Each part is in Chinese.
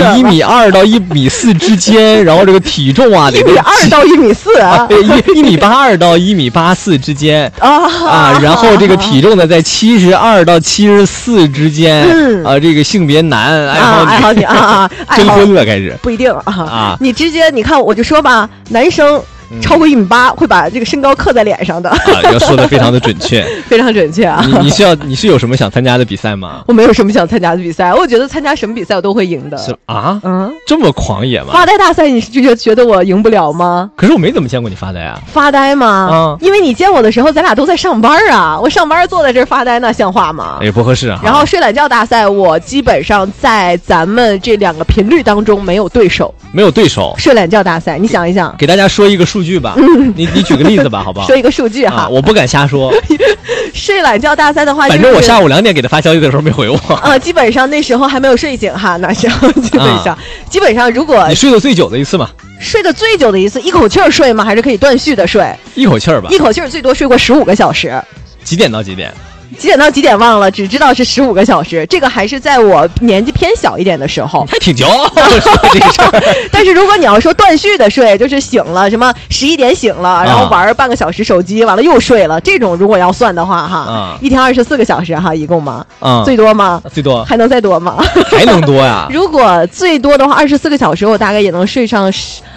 1.2米到1.4米之间，然后这个体重啊得 1.2到1.4米啊， 对，1.82米到1.84米之间然后这个体重呢在72到74之间这个性别男，爱好女征婚了开始， 不一定你直接你看我就说吧，男生超过1.8米会把这个身高刻在脸上的要说的非常的准确非常准确啊。 你是有什么想参加的比赛吗？ 我没有什么想参加的比赛，我觉得参加什么比赛我都会赢的。 是啊，这么狂野吗？ 发呆大赛你是觉得我赢不了吗？ 可是我没怎么见过你发呆啊。 发呆吗？因为你见我的时候咱俩都在上班啊，我上班坐在这儿发呆那像话吗？ 也不合适啊。 然后睡懒觉大赛我基本上在咱们这2个频率当中没有对手。睡懒觉大赛你想一想， 给大家说一个数据吧。你举个例子吧，好不好？ 说一个数据哈， 我不敢瞎说。 睡懒觉大赛的话， 反正我下午2点给他发消息的时候没回我。 基本上那时候还没有睡醒哈，那时候基本上如果你睡得最久的一次嘛？ 睡得最久的一次，一口气儿睡吗？还是可以断续的睡？ 一口气儿吧。 一口气儿最多睡过15个小时。 几点到几点？ 几点到几点忘了，只知道是15个小时。这个还是在我年纪偏小一点的时候， 还挺骄傲这个事儿。 但是如果你要说断续的睡，就是醒了什么11点醒了，然后玩半个小时手机，完了又睡了，这种如果要算的话哈，一天24个小时哈，一共吗？最多吗？ 最多还能再多吗？ 还能多呀？ 如果最多的话24个小时，我大概也能睡上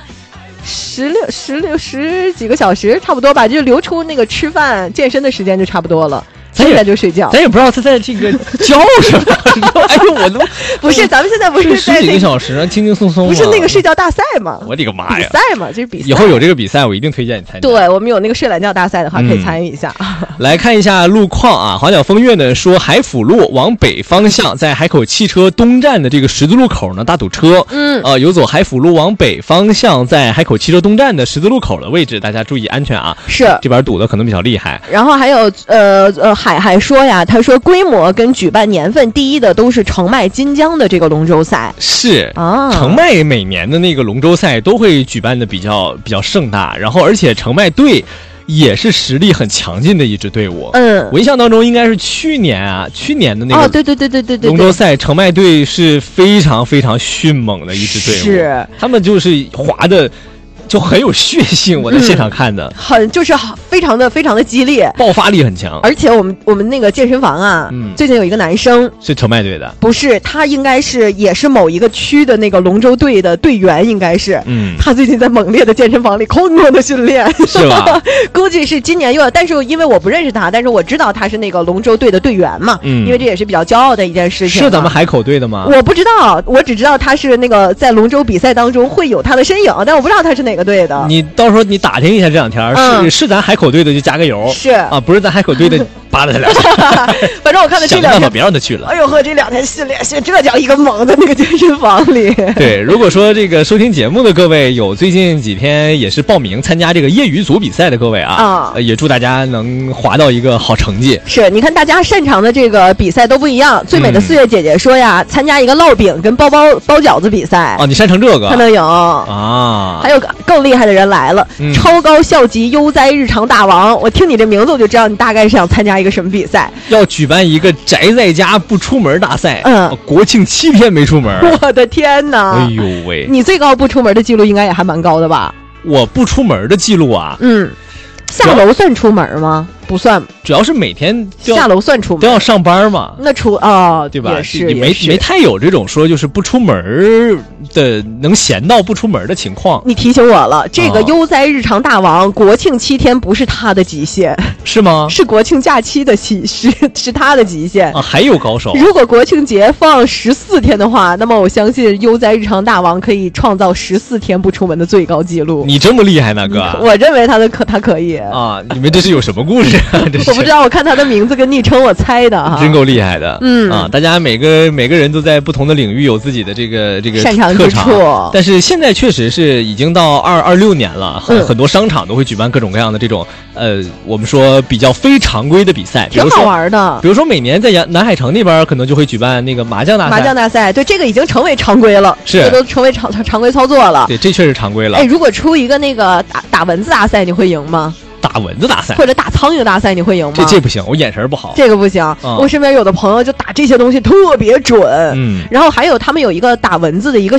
十几个小时，差不多吧，就留出那个吃饭健身的时间就差不多了。现在就睡觉， 咱也不知道他在这个教什么。哎呦，我都不是，咱们现在不是 10几个小时，轻轻松松， 不是那个睡觉大赛吗？ 我的个妈呀！ 比赛嘛，就是比赛。 以后有这个比赛，我一定推荐你参加。 对，我们有那个睡懒觉大赛的话，可以参与一下。 来看一下路况啊，华侨风月呢说，海辅路往北方向，在海口汽车东站的这个十字路口呢大堵车。游走海辅路往北方向，在海口汽车东站的十字路口的位置，大家注意安全啊！ 是这边堵的可能比较厉害。 然后还有海说呀，他说规模跟举办年份第一的都是澄迈金江的这个龙舟赛。 是澄迈每年的那个龙舟赛都会举办的比较盛大，然后而且澄迈队也是实力很强劲的一支队伍。我印象当中应该是去年的那个对龙舟赛，澄迈队是非常非常迅猛的一支队伍。 是他们就是滑的就很有血性，我在现场看的， 就是非常的激烈， 爆发力很强。 而且我们那个健身房啊，最近有一个男生是澄迈队的， 不是，他应该是也是某一个区的那个龙舟队的队员，应该是，他最近在猛烈的健身房里疯狂的训练， 是吧？ 估计是今年但是因为我不认识他，但是我知道他是那个龙舟队的队员嘛，因为这也是比较骄傲的一件事情。 是咱们海口队的吗？ 我不知道，我只知道他是那个在龙舟比赛当中会有他的身影，但我不知道他是哪个队的。 你到时候你打听一下这2天，是咱海口队的就加个油， 是啊，不是咱海口队的扒拉他2下。 反正我看到这2天别让他去了。 哎呦呵，这2天训练这叫一个猛在那个健身房里。 对，如果说这个收听节目的各位有最近几天也是报名参加这个业余组比赛的各位也祝大家能滑到一个好成绩。 是，你看大家擅长的这个比赛都不一样。最美的4月姐姐说呀，参加一个烙饼跟包饺子比赛。 你擅长这个？ 他能赢还有更厉害的人来了，超高校级悠哉日常大王。我听你这名字我就知道你大概是想参加一个什么比赛。 要举办一个宅在家不出门大赛。国庆7天没出门。 我的天哪！ 哎呦喂， 你最高不出门的记录应该也还蛮高的吧？ 我不出门的记录啊， 下楼算出门吗？不算， 主要是每天下楼算出门都要上班嘛。 那对吧？也没太有这种说就是不出门的能闲到不出门的情况。 你提醒我了，这个悠哉日常大王国庆7天不是他的极限， 是吗？ 是国庆假期的是他的极限还有高手。 如果国庆节放14天的话，那么我相信悠哉日常大王可以创造14天不出门的最高纪录。 你这么厉害呢，哥？ 我认为他可以你们这是有什么故事？ 我不知道，我看他的名字跟昵称我猜的真够厉害的。大家每个人都在不同的领域有自己的这个擅长之处。 但是现在确实是已经到2026年了，很多商场都会举办各种各样的这种我们说比较非常规的比赛， 挺好玩的。 比如说每年在南海城那边可能就会举办那个麻将大赛。 对，这个已经成为常规了， 是都成为常规操作了。 对，这确实常规了。 如果出一个那个打蚊子大赛，你会赢吗？ 打蚊子大赛或者打苍蝇大赛你会赢吗？ 这不行，我眼神不好。 这个不行。我身边有的朋友就打这些东西特别准。然后还有他们有一个打蚊子的一个